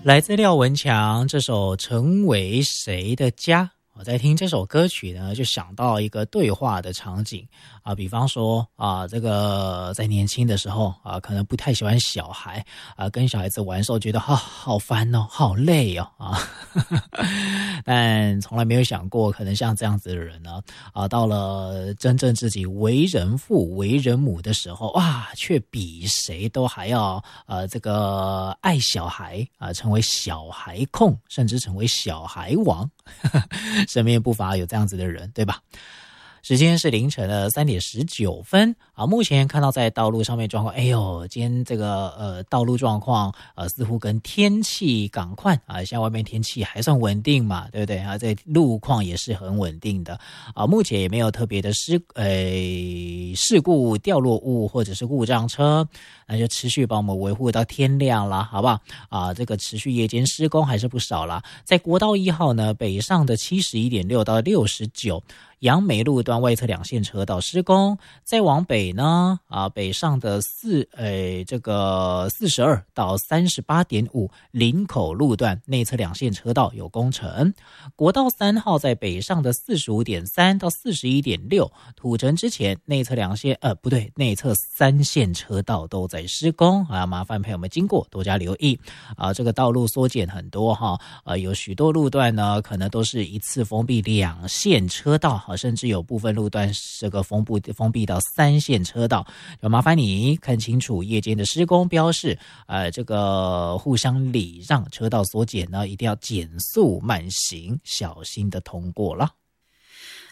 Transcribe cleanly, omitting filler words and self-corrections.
来自廖文强这首《成为谁的家》，我在听这首歌曲呢，就想到一个对话的场景啊，比方说啊，这个在年轻的时候啊，可能不太喜欢小孩啊，跟小孩子玩的时候觉得好烦哦，好累哦啊，但从来没有想过，可能像这样子的人呢啊，到了真正自己为人父、为人母的时候，哇，却比谁都还要这个爱小孩啊，成为小孩控，甚至成为小孩王。身边不乏有这样子的人，对吧？时间是凌晨的3:19啊，目前看到在道路上面状况，哎呦，今天这个道路状况似乎跟天气赶快啊，像外面天气还算稳定嘛，对不对啊？这路况也是很稳定的啊，目前也没有特别的事故、掉落物或者是故障车，那就持续帮我们维护到天亮啦，好不好？啊，这个持续夜间施工还是不少啦，在国道1号呢，北上的71.6到69。杨梅路段外侧2线车道施工，再往北呢，北上的42到38.5林口路段内侧2线车道有工程。国道3号在北上的45.3到41.6土城之前内侧3线车道都在施工啊，麻烦朋友们经过多加留意啊，这个道路缩减很多哈，有许多路段呢可能都是一次封闭2线车道。甚至有部分路段这个封闭到3线车道，就麻烦你看清楚夜间的施工标示，这个互相礼让，车道缩减呢，一定要减速慢行，小心的通过了。